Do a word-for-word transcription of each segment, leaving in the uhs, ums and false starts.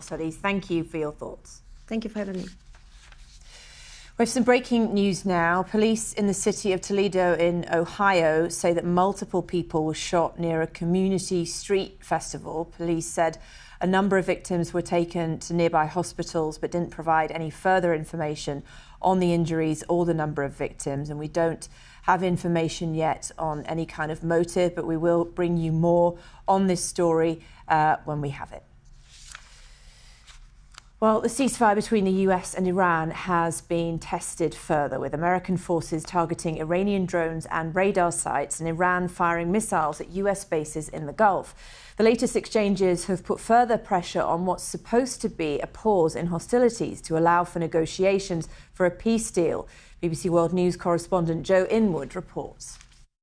Studies. Thank you for your thoughts. Thank you for having me. We have some breaking news now. Police in the city of Toledo in Ohio say that multiple people were shot near a community street festival. Police said a number of victims were taken to nearby hospitals but didn't provide any further information on the injuries or the number of victims. And we don't have information yet on any kind of motive, but we will bring you more on this story uh, when we have it. Well, the ceasefire between the U S and Iran has been tested further, with American forces targeting Iranian drones and radar sites and Iran firing missiles at U S bases in the Gulf. The latest exchanges have put further pressure on what's supposed to be a pause in hostilities to allow for negotiations for a peace deal. B B C World News correspondent Joe Inwood reports.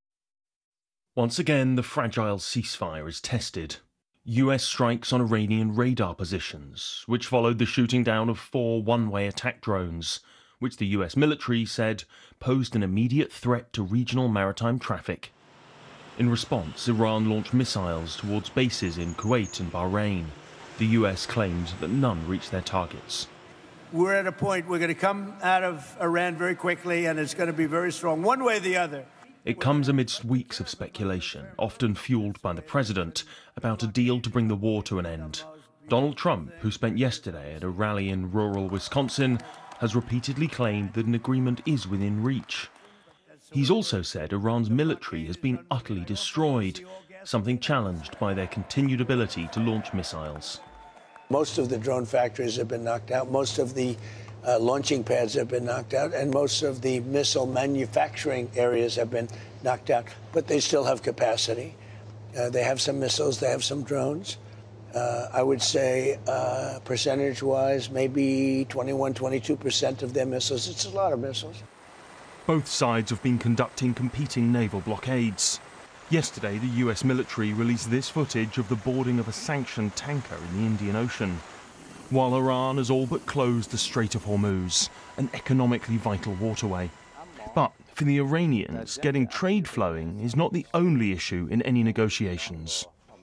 Once again, the fragile ceasefire is tested. U S strikes on Iranian radar positions, which followed the shooting down of four one-way attack drones, which the U S military said posed an immediate threat to regional maritime traffic. In response, Iran launched missiles towards bases in Kuwait and Bahrain. The U S claimed that none reached their targets. We're at a point we're going to come out of Iran very quickly, and it's going to be very strong, one way or the other. It comes amidst weeks of speculation, often fueled by the president, about a deal to bring the war to an end. Donald Trump, who spent yesterday at a rally in rural Wisconsin, has repeatedly claimed that an agreement is within reach. He's also said Iran's military has been utterly destroyed, something challenged by their continued ability to launch missiles. Most of the drone factories have been knocked out. Most of the uh, launching pads have been knocked out, and most of the missile manufacturing areas have been knocked out. But they still have capacity. Uh, they have some missiles. They have some drones. Uh, I would say uh, percentage-wise, maybe twenty-one, twenty-two percent of their missiles. It's a lot of missiles. Both sides have been conducting competing naval blockades. Yesterday, the U S military released this footage of the boarding of a sanctioned tanker in the Indian Ocean, while Iran has all but closed the Strait of Hormuz, an economically vital waterway. But for the Iranians, getting trade flowing is not the only issue in any negotiations.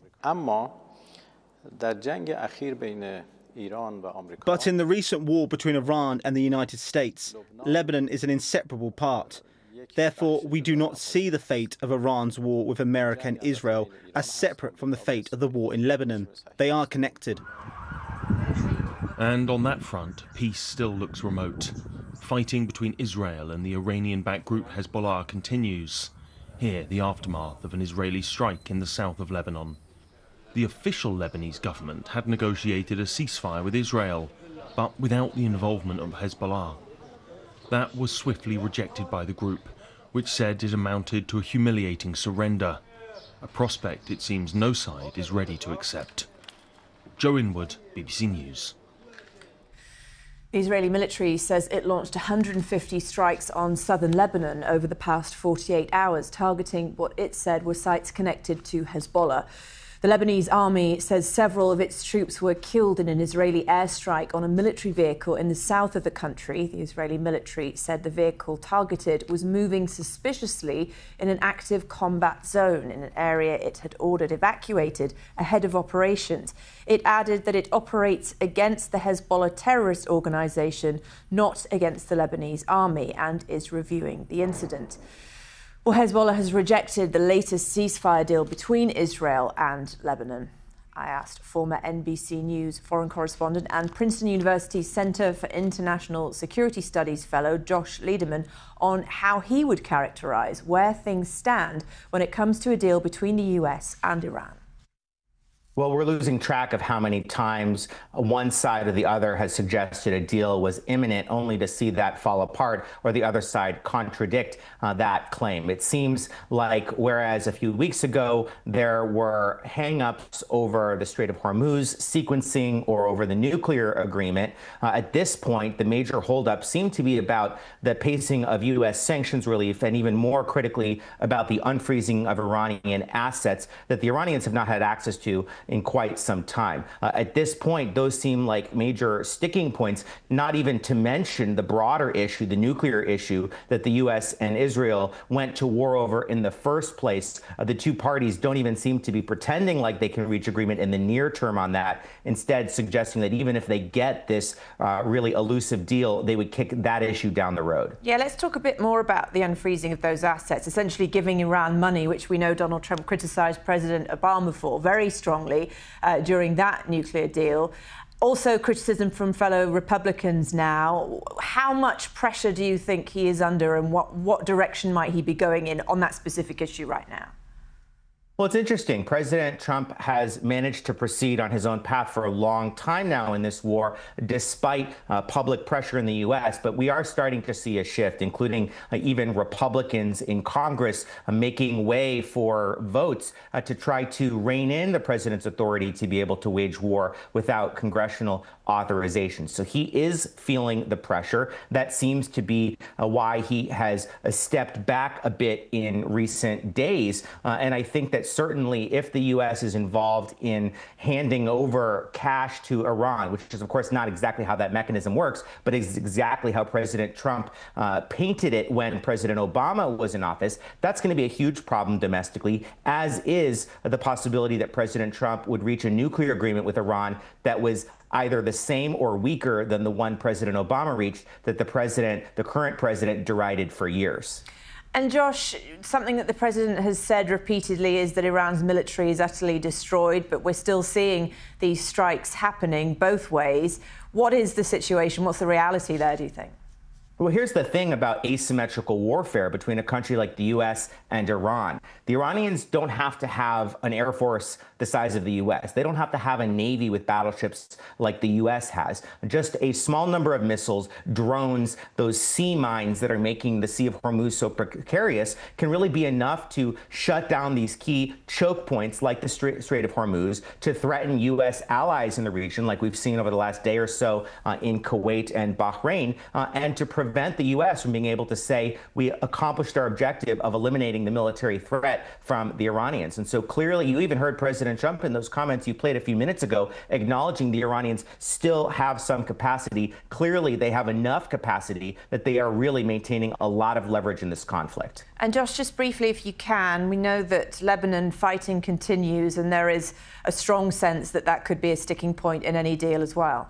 But in the recent war between Iran and the United States, Lebanon is an inseparable part. Therefore, we do not see the fate of Iran's war with America and Israel as separate from the fate of the war in Lebanon. They are connected. And on that front, peace still looks remote. Fighting between Israel and the Iranian-backed group Hezbollah continues. Here, the aftermath of an Israeli strike in the south of Lebanon. The official Lebanese government had negotiated a ceasefire with Israel, but without the involvement of Hezbollah. That was swiftly rejected by the group, which said it amounted to a humiliating surrender, a prospect it seems no side is ready to accept. Joe Inwood, B B C News. The Israeli military says it launched one hundred fifty strikes on southern Lebanon over the past forty-eight hours, targeting what it said were sites connected to Hezbollah. The Lebanese army says several of its troops were killed in an Israeli airstrike on a military vehicle in the south of the country. The Israeli military said the vehicle targeted was moving suspiciously in an active combat zone in an area it had ordered evacuated ahead of operations. It added that it operates against the Hezbollah terrorist organization, not against the Lebanese army, and is reviewing the incident. Well, Hezbollah has rejected the latest ceasefire deal between Israel and Lebanon. I asked former N B C News foreign correspondent and Princeton University Center for International Security Studies fellow Josh Lederman on how he would characterize where things stand when it comes to a deal between the U S and Iran. Well, we're losing track of how many times one side or the other has suggested a deal was imminent, only to see that fall apart or the other side contradict uh, that claim. It seems like whereas a few weeks ago there were hang-ups over the Strait of Hormuz sequencing or over the nuclear agreement, uh, at this point the major holdup seemed to be about the pacing of U S sanctions relief and even more critically about the unfreezing of Iranian assets that the Iranians have not had access to in quite some time. Uh, at this point, those seem like major sticking points, not even to mention the broader issue, the nuclear issue that the U S and Israel went to war over in the first place. Uh, the two parties don't even seem to be pretending like they can reach agreement in the near term on that, instead suggesting that even if they get this uh, really elusive deal, they would kick that issue down the road. Yeah, let's talk a bit more about the unfreezing of those assets, essentially giving Iran money, which we know Donald Trump criticised President Obama for very strongly uh, during that nuclear deal. Also criticism from fellow Republicans now. How much pressure do you think he is under, and what, what direction might he be going in on that specific issue right now? Well, it's interesting. President Trump has managed to proceed on his own path for a long time now in this war, despite uh, public pressure in the U S. But we are starting to see a shift, including uh, even Republicans in Congress uh, making way for votes uh, to try to rein in the president's authority to be able to wage war without congressional authorization. So he is feeling the pressure. That seems to be uh, why he has uh, stepped back a bit in recent days. Uh, and I think that certainly if the U S is involved in handing over cash to Iran, which is, of course, not exactly how that mechanism works, but is exactly how President Trump uh, painted it when President Obama was in office, that's going to be a huge problem domestically, as is the possibility that President Trump would reach a nuclear agreement with Iran that was either the same or weaker than the one President Obama reached, that the president, the current president, derided for years. And Josh, something that the president has said repeatedly is that Iran's military is utterly destroyed, but we're still seeing these strikes happening both ways. What is the situation? What's the reality there, do you think? Well, here's the thing about asymmetrical warfare between a country like the U S and Iran. The Iranians don't have to have an air force the size of the U S. They don't have to have a navy with battleships like the U S has. Just a small number of missiles, drones, those sea mines that are making the Sea of Hormuz so precarious can really be enough to shut down these key choke points like the Strait of Hormuz, to threaten U S allies in the region like we've seen over the last day or so uh, in Kuwait and Bahrain, uh, and to prevent the U S from being able to say we accomplished our objective of eliminating the military threat from the Iranians. And so clearly, you even heard President Trump in those comments you played a few minutes ago acknowledging the Iranians still have some capacity. Clearly, they have enough capacity that they are really maintaining a lot of leverage in this conflict. And Josh, just briefly, if you can, we know that Lebanon fighting continues, and there is a strong sense that that could be a sticking point in any deal as well.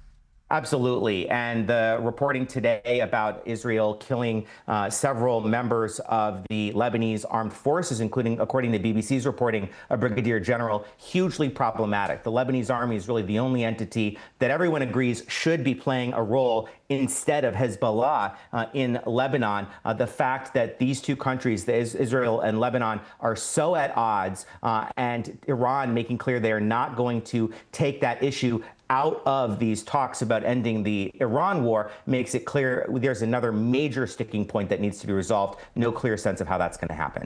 Absolutely. And the reporting today about Israel killing uh, several members of the Lebanese armed forces, including, according to B B C's reporting, a brigadier general, hugely problematic. The Lebanese army is really the only entity that everyone agrees should be playing a role instead of Hezbollah uh, in Lebanon. Uh, the fact that these two countries, Israel and Lebanon, are so at odds, uh, and Iran making clear they are not going to take that issue out of these talks about ending the Iran war, makes it clear there's another major sticking point that needs to be resolved. No clear sense of how that's going to happen.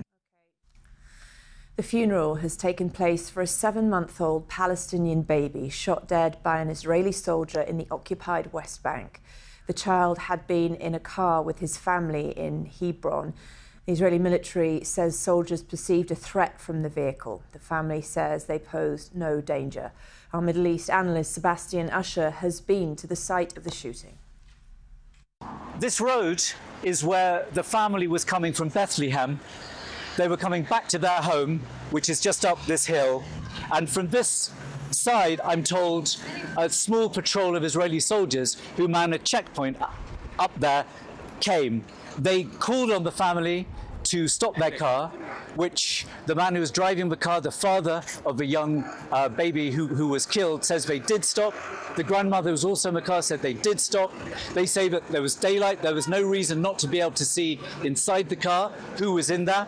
The funeral has taken place for a seven-month-old Palestinian baby shot dead by an Israeli soldier in the occupied West Bank. The child had been in a car with his family in Hebron. The Israeli military says soldiers perceived a threat from the vehicle. The family says they posed no danger. Our Middle East analyst Sebastian Usher has been to the site of the shooting. This road is where the family was coming from Bethlehem. They were coming back to their home, which is just up this hill. And from this side, I'm told, a small patrol of Israeli soldiers who manned a checkpoint up there came. They called on the family to stop their car, which the man who was driving the car, the father of a young uh, baby who, who was killed, says they did stop. The grandmother, who was also in the car, said they did stop. They say that there was daylight, there was no reason not to be able to see inside the car who was in there.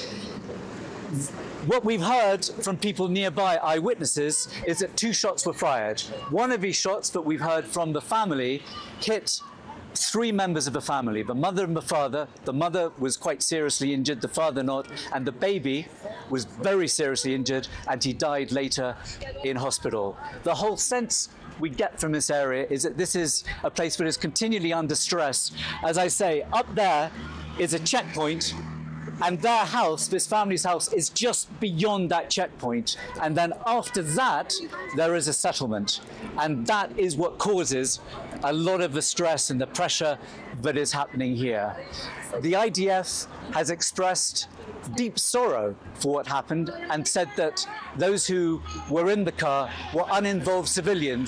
What we've heard from people nearby, eyewitnesses, is that two shots were fired. One of these shots that we've heard from the family hit three members of the family, the mother and the father. The mother was quite seriously injured, the father not, and the baby was very seriously injured, and he died later in hospital. The whole sense we get from this area is that this is a place that is continually under stress. As I say, up there is a checkpoint And their house, this family's house, is just beyond that checkpoint. And then after that, there is a settlement. And that is what causes a lot of the stress and the pressure that is happening here. The I D F has expressed deep sorrow for what happened and said that those who were in the car were uninvolved civilians